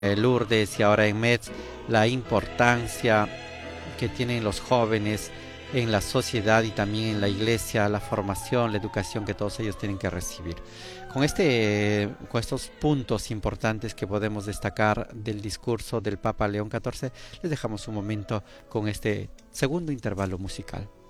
Lourdes y ahora en Metz, la importancia que tienen los jóvenes en la sociedad y también en la iglesia, la formación, la educación que todos ellos tienen que recibir. Con estos puntos importantes que podemos destacar del discurso del Papa León XIV, les dejamos un momento con este segundo intervalo musical.